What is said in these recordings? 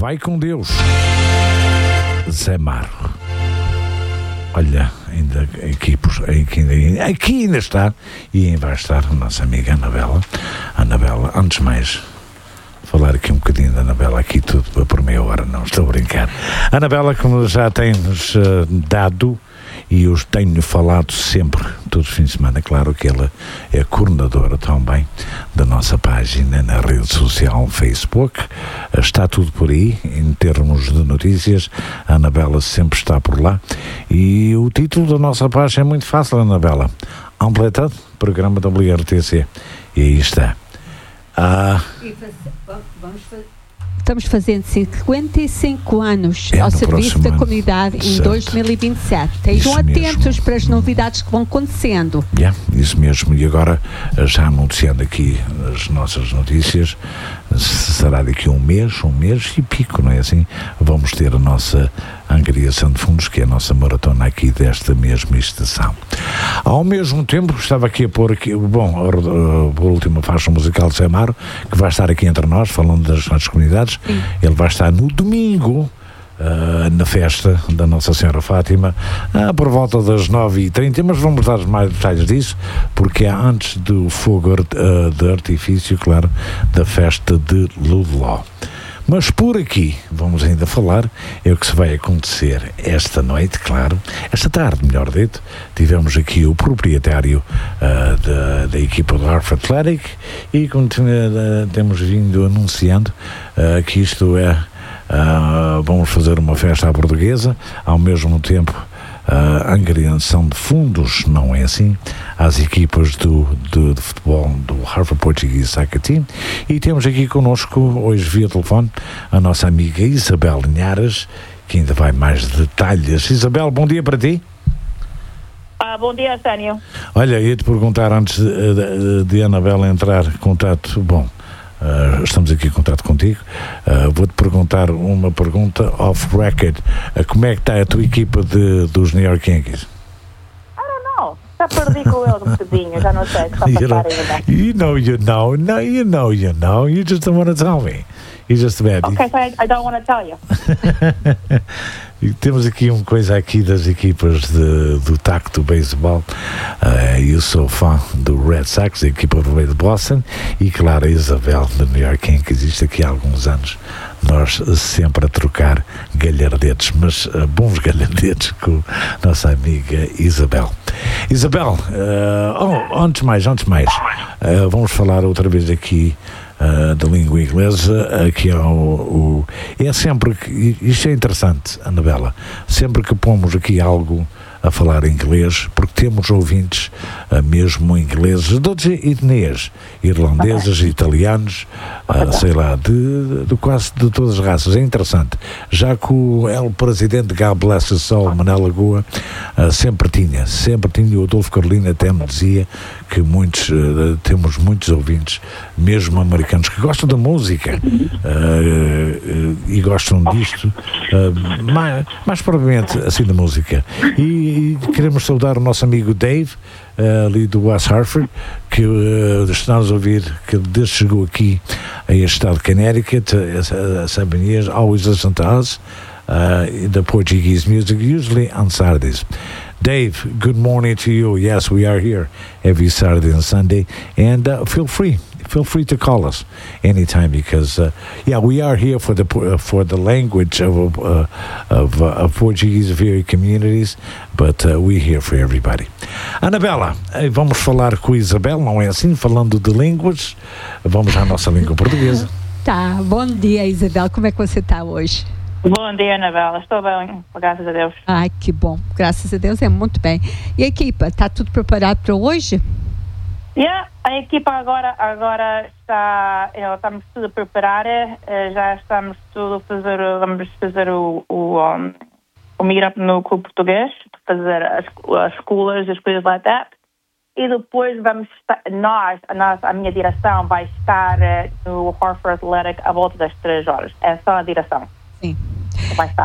Vai com Deus. Zé Marro. Olha, aqui ainda está e vai estar a nossa amiga Anabela. Anabela, antes de mais, falar aqui um bocadinho da Anabela, aqui tudo por meia hora, não estou a brincar. Anabela, como já tem-nos dado, e eu tenho falado sempre, todos os fins de semana, claro que ela é coordenadora também da nossa página na rede social Facebook. Está tudo por aí, em termos de notícias, a Anabela sempre está por lá. E o título da nossa página é muito fácil, Anabela. Ampletado, programa da WRTC. E aí está. Estamos fazendo 55 anos ao serviço da comunidade em 2027. Estejam atentos para as novidades que vão acontecendo. Isso mesmo. E agora, já anunciando aqui as nossas notícias, será daqui um mês e pico, não é assim? Vamos ter a nossa angariação de fundos, que é a nossa maratona aqui desta mesma estação. Ao mesmo tempo, estava aqui a pôr aqui, a última faixa musical de Zé Marro, que vai estar aqui entre nós, falando das nossas comunidades. Sim. Ele vai estar no domingo, na festa da Nossa Senhora Fátima, por volta das 9h30, mas vamos dar mais detalhes disso, porque é antes do fogo de artifício, claro, da festa de Ludlow. Mas por aqui, vamos ainda falar, é o que se vai acontecer esta noite, claro, esta tarde, melhor dito. Tivemos aqui o proprietário da equipa do Hartford Athletic e como temos vindo anunciando que isto é, vamos fazer uma festa à portuguesa, ao mesmo tempo angariação de fundos, não é assim, às equipas de futebol do Hartford Portuguese Soccer Team. E temos aqui connosco, hoje via telefone, a nossa amiga Isabel Linhares, que ainda vai mais detalhes. Isabel, bom dia para ti. Bom dia, Arsénio. Olha, ia-te perguntar antes de Anabela entrar em contato, estamos aqui em contato contigo, vou-te perguntar uma pergunta off-record. Como é que está a tua equipa dos New York Yankees? I don't know. Já perdi com eles um bocadinho, já não sei se está a passar ainda. You know, you just don't want to tell me. You just bad. Okay, so I don't want to tell you. E temos aqui uma coisa aqui das equipas do taco do beisebol. Eu sou fã do Red Sox, a equipa do de Boston, e claro, a Isabel do New York Yankees. Existe aqui há alguns anos, nós sempre a trocar galhardetes, mas bons galhardetes com a nossa amiga Isabel. Isabel, antes de mais, vamos falar outra vez aqui da língua inglesa. Aqui é sempre que, isto é interessante, Anabela, sempre que pomos aqui algo a falar inglês, porque temos ouvintes mesmo ingleses, de outras etnias, irlandeses, italianos, sei lá, de quase de todas as raças. É interessante, já que o presidente God Bless His Soul, Mané Lagoa, sempre tinha, o Adolfo Carolina até me dizia que temos muitos ouvintes, mesmo americanos, que gostam da música e gostam disto, mais provavelmente assim da música. E queremos saudar o nosso amigo Dave, ali do West Hartford, que está-nos a ouvir, que desde chegou aqui a este estado de Connecticut, a 7 years, always listen to us, the Portuguese music, usually on Saturdays. Dave, good morning to you. Yes, we are here every Saturday and Sunday, and feel free to call us anytime, because we are here for the language of Portuguese very communities, but we're here for everybody. Anabela, vamos falar com a Isabel, não é assim? Falando de línguas, vamos à nossa língua portuguesa. Tá, bom dia, Isabel, como é que você está hoje? Bom dia, Anabela. Estou bem, graças a Deus. Ai, que bom. Graças a Deus, é muito bem. E a equipa, está tudo preparado para hoje? A equipa agora está, estamos tudo a preparar, já estamos tudo a fazer, vamos fazer o meetup no Clube Português, fazer as escolas, as coisas like that, e depois vamos estar, a minha direção vai estar no Hartford Athletic à volta das 3 horas. É só a direção. Sim. Vai estar lá.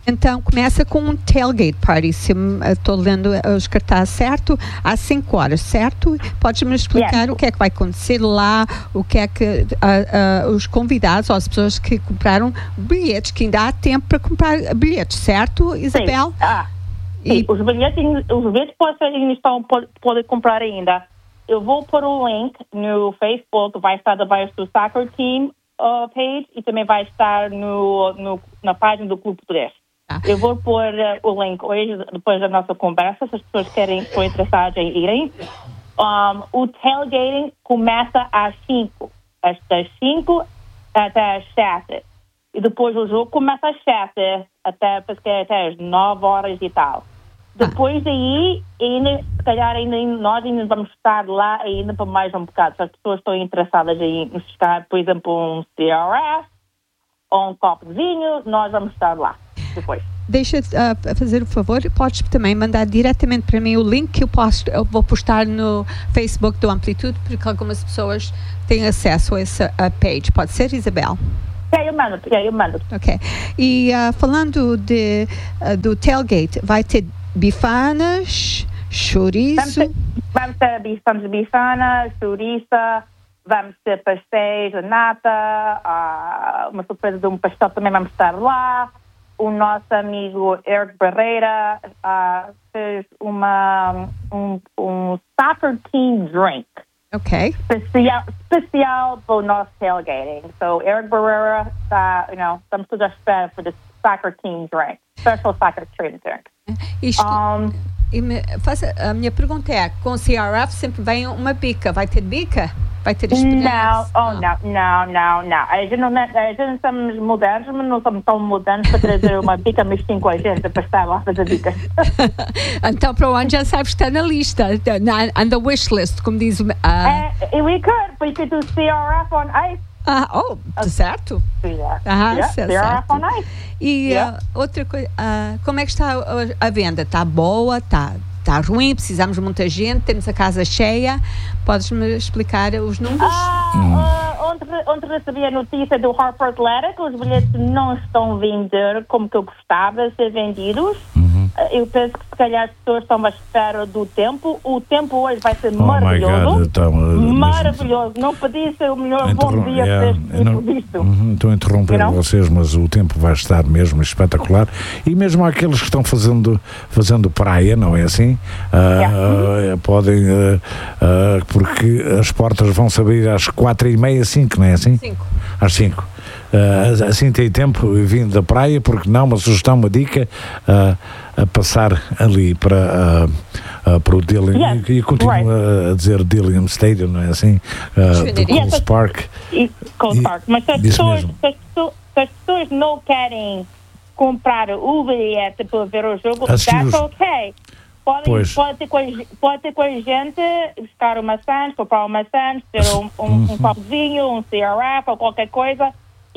Então, começa com um tailgate party, se estou lendo os cartazes certo, às 5 horas, certo? Podes-me explicar o que é que vai acontecer lá, o que é que os convidados, ou as pessoas que compraram bilhetes, que ainda há tempo para comprar bilhetes, certo, Isabel? Sim, os bilhetes podem comprar ainda. Eu vou pôr o link no Facebook, vai estar debaixo do Soccer Team page e também vai estar na página do Clube Português. Eu vou pôr o link hoje, depois da nossa conversa, se as pessoas estão interessadas em irem. O tailgating começa às 5. Das 5 até às 7. E depois o jogo começa às 7, até às 9 horas e tal. Depois daí, se calhar nós ainda vamos estar lá ainda por mais um bocado. Se as pessoas estão interessadas em buscar, por exemplo, um CRF ou um copo de vinho, nós vamos estar lá depois. Deixa fazer o favor, podes também mandar diretamente para mim o link que eu vou postar no Facebook do Amplitude, porque algumas pessoas têm acesso a essa page. Pode ser, Isabel? Eu mando. Ok. E falando do tailgate, vai ter bifanas, chouriço? Vamos ter bifana, chouriça, vamos ter pastéis de nata, uma surpresa de um pastel também vamos estar lá. O nosso amigo Eric Barreira fez um soccer team drink. Ok. Especial para o nosso tailgating. So, Eric Barreira estamos todos à espera para o soccer team drink. Special soccer team drink. A minha pergunta é, com o CRF sempre vem uma bica. Vai ter bica? Vai ter experiência? Não. A gente não somos modernos, mas não somos tão modernos para trazer uma bica mexicana com a gente para estar lá a fazer bicas. Então, para o ano já sabes que está na lista, on the wish list, como diz o... We could do CRF on ice. Certo? CRF on ice. E outra coisa, como é que está a venda? Está boa? Está ruim? Precisamos de muita gente? Temos a casa cheia? Podes-me explicar os números? Ontem recebi a notícia do Harper Athletic, os bilhetes não estão a vender como que eu gostava de ser vendidos. Eu penso que se calhar as pessoas estão à espera do tempo. O tempo hoje vai ser maravilhoso. Maravilhoso. Não podia ser o melhor bom dia disto. Estou a interromper vocês, mas o tempo vai estar mesmo espetacular. E mesmo aqueles que estão fazendo praia, não é assim? Podem, porque as portas vão se abrir às 4h30, 5, não é assim? 5. Às 5. Assim tem tempo vindo da praia, porque não, uma sugestão, uma dica, a passar ali para o Dillian, e continua a dizer Dillian Stadium, não é assim? Do Coles Park. Coles Park. Mas se as pessoas não querem comprar o bilhete para ver o jogo, that's ok. Pode ter com a gente, buscar uma Sands, comprar uma Sands, ter um copo de vinho, um CRF ou qualquer coisa.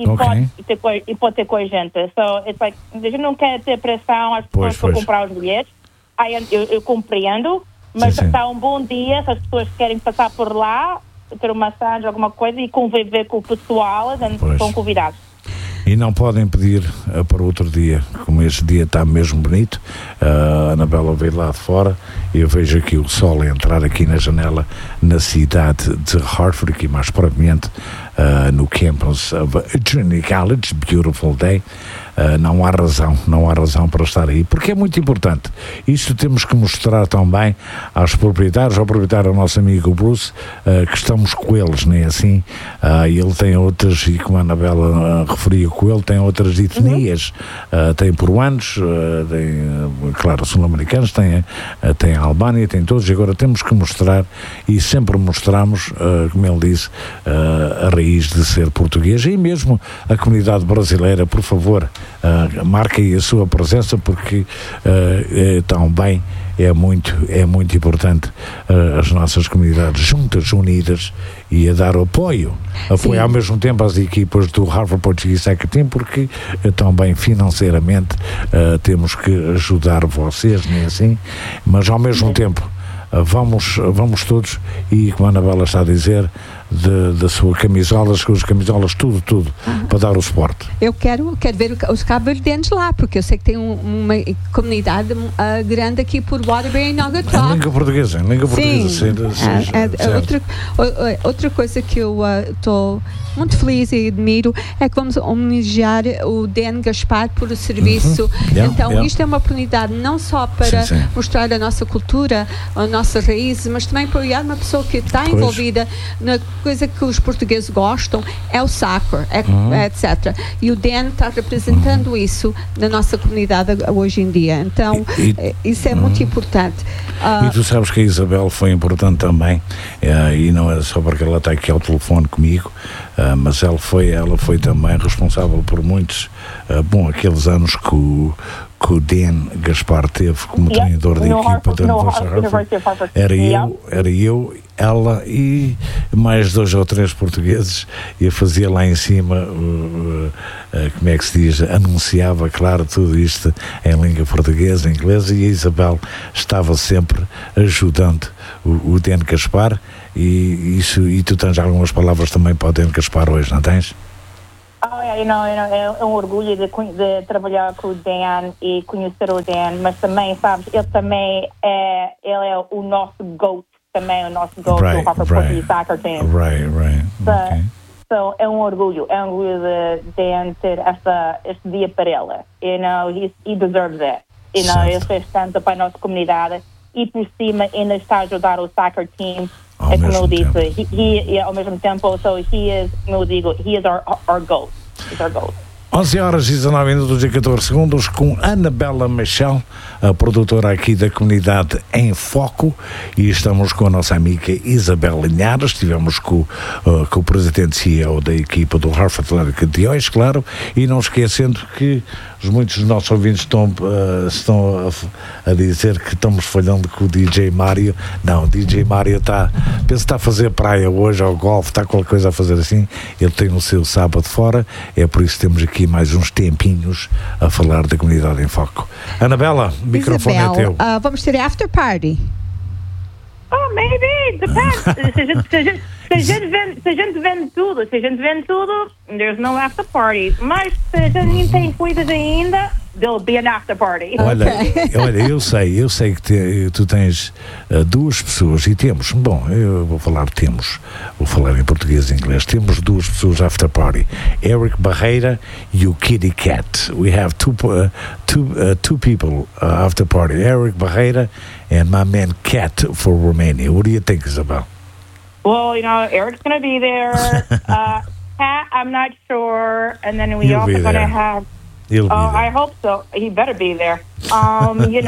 E pode ter com a gente. So, it's like, a gente não quer ter pressão às pessoas para comprar os bilhetes. Eu compreendo, mas está um bom dia se as pessoas querem passar por lá, ter uma massagem, alguma coisa e conviver com o pessoal, são convidados. E não podem pedir para outro dia, como este dia está mesmo bonito. A Anabela veio lá de fora e eu vejo aqui o sol entrar aqui na janela na cidade de Hartford, aqui mais propriamente no campus of Trinity College. Beautiful day. Não há razão para estar aí, porque é muito importante. Isto temos que mostrar também aos proprietários, ao proprietário, ao nosso amigo Bruce, que estamos com eles, não é assim? Ele tem outras, e como a Anabela referia com ele, tem outras etnias, tem peruanos, tem, claro, sul-americanos, tem a Albânia, tem todos, e agora temos que mostrar, e sempre mostramos, como ele disse, a raiz de ser português, e mesmo a comunidade brasileira, por favor, marquem a sua presença, porque também é muito importante as nossas comunidades juntas, unidas, e a dar apoio ao mesmo tempo às equipas do Harvard Portuguese Soccer Team, porque também financeiramente temos que ajudar vocês, não é assim? Mas ao mesmo tempo vamos todos, e como a Anabela está a dizer, da sua camisola, as suas camisolas, tudo, para dar o suporte. Eu quero ver os cabo-verdianos lá, porque eu sei que tem uma comunidade grande aqui por Waterbury e Naugatuck. Em língua portuguesa. Outra coisa que eu estou muito feliz e admiro é que vamos homenagear o Dan Gaspar por o serviço. Isto é uma oportunidade não só para mostrar a nossa cultura, as nossas raízes, mas também para apoiar uma pessoa que está envolvida na coisa que os portugueses gostam, é o soccer, etc. E o Dan está representando isso na nossa comunidade hoje em dia. Então, isso é muito importante. E tu sabes que a Isabel foi importante também, e não é só porque ela está aqui ao telefone comigo, mas ela foi também responsável por muitos, aqueles anos que o Dan Gaspar teve como treinador da equipa da University of Harvard. Era eu, ela e mais 2 ou 3 portugueses, e eu fazia lá em cima, como é que se diz, anunciava, claro, tudo isto em língua portuguesa, inglesa, e a Isabel estava sempre ajudando o Dan Gaspar, e tu tens algumas palavras também para o Dan Gaspar hoje, não tens? É um orgulho de trabalhar com o Dan e conhecer o Dan, mas também, sabes, ele é o nosso GOAT, também o nosso GOAT do Harvard Portuguese Soccer Team. Okay. So, é um orgulho de Dan ter este dia para ele. He deserves it. Ele fez tanto para a nossa comunidade e por cima ainda está a ajudar o soccer team. Como eu disse, ao mesmo tempo, so he is, como eu digo, he is our goal. He's our goal. 11 horas e 19 minutos e 14 segundos com Anabela Michel, a produtora aqui da comunidade em Foco, e estamos com a nossa amiga Isabel Linhares. Estivemos com o presidente CEO da equipa do Harvard Atlético de hoje, claro, e não esquecendo que muitos dos nossos ouvintes estão a dizer que estamos falhando com o DJ Mário. Não, o DJ Mário penso que está a fazer praia hoje, ou golfe, está qualquer coisa a fazer assim. Ele tem o seu sábado fora, é por isso que temos aqui mais uns tempinhos a falar da comunidade em Foco. Anabela, o microfone é teu. Vamos ter after party. Oh, maybe, depends. Se a gente vende tudo, there's no after party. Mas se a gente não tem coisas ainda, there'll be an after party. Olha, eu sei que tu tens 2 pessoas, e temos, vou falar em português e inglês, temos 2 pessoas after party, Eric Barreira e o Kitty Cat. We have two people after party, Eric Barreira and my man Cat for Romania. What do you think, Isabel? Well, Eric's going to be there. Pat, I'm not sure. And then we're also going to have... He'll be there. I hope so. He better be there. We're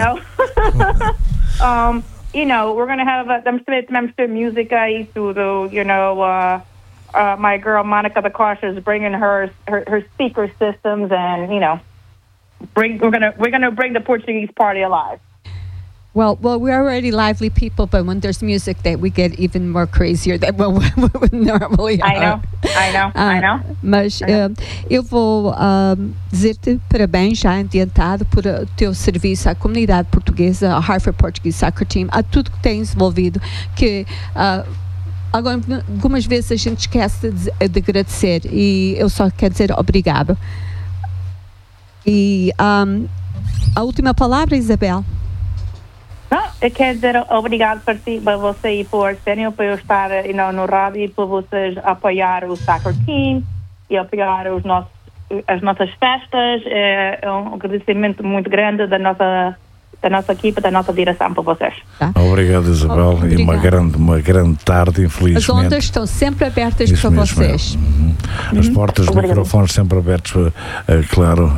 going to have some music aí tudo, my girl Monica the Cautious is bringing her speaker systems, and we're gonna bring the Portuguese party alive. Well, we're already lively people, but when there's music, that we get even more crazier than what we normally are. I know. Mas eu vou dizer-te parabéns já adiantado por o teu serviço à comunidade portuguesa, ao Harvard Portuguese Soccer Team, a tudo que tens envolvido, que algumas vezes a gente esquece de agradecer, e eu só quero dizer obrigado. E a última palavra, Isabel. Não, eu quero dizer obrigado para você e por Arsénio, por eu estar no rádio, e por vocês apoiar o Soccer Team e apoiar as nossas festas. É um agradecimento muito grande da nossa equipa, da nossa direção para vocês. Tá. Obrigado, Isabel. E uma grande tarde, infelizmente. As ondas estão sempre abertas para vocês. As portas dos microfones sempre abertas, claro,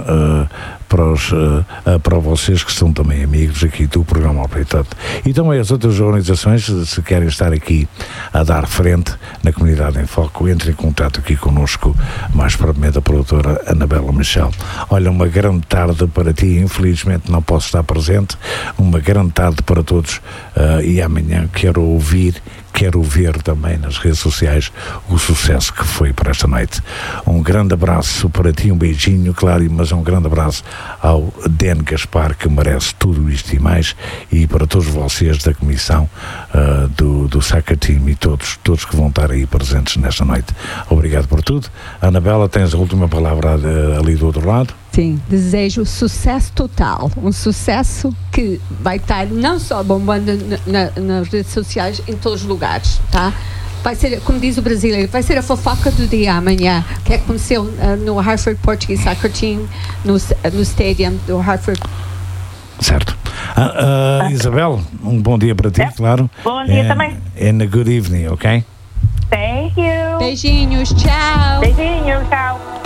para vocês que são também amigos aqui do programa Alpeitado. E também as outras organizações, se querem estar aqui a dar frente na comunidade em Foco, entre em contato aqui connosco, mais propriamente a produtora Anabela Michel. Olha, uma grande tarde para ti, infelizmente não posso estar presente, uma grande tarde para todos, e amanhã quero ouvir quero ver também nas redes sociais o sucesso que foi para esta noite. Um grande abraço para ti, um beijinho, claro, mas um grande abraço ao Dan Gaspar, que merece tudo isto e mais, e para todos vocês da comissão do Soccer Team e todos que vão estar aí presentes nesta noite. Obrigado por tudo. Anabela, tens a última palavra ali do outro lado? Sim, desejo sucesso total, um sucesso que vai estar não só bombando nas redes sociais, em todos os lugares, tá? Vai ser, como diz o brasileiro, vai ser a fofoca do dia amanhã, que aconteceu no Hartford Portuguese Soccer Team, no stadium do Hartford. Certo. Isabel, um bom dia para ti, claro. Bom dia também. And a good evening, ok? Thank you. Beijinhos, tchau. Beijinhos, tchau.